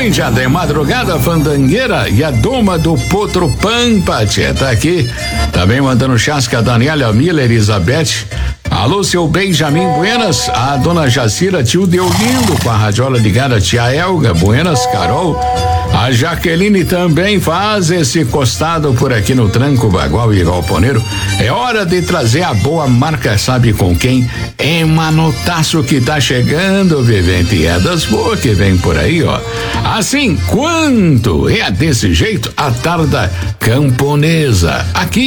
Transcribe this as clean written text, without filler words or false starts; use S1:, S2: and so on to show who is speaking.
S1: gente, a de madrugada fandangueira e a doma do Potro Pampa, tia, tá aqui. Também mandando chasca a Daniela Miller, Elizabeth. Alô, seu Benjamin, buenas. A dona Jacira, tio Deolindo, com a radiola ligada, tia Elga, buenas, Carol. A Jaqueline também faz esse costado por aqui no Tranco, Bagual e Galponeiro. É hora de trazer a boa marca, sabe com quem? É Manotaço que tá chegando, vivente. É das boas que vem por aí, ó. Assim, quanto é desse jeito a tarda camponesa. Aqui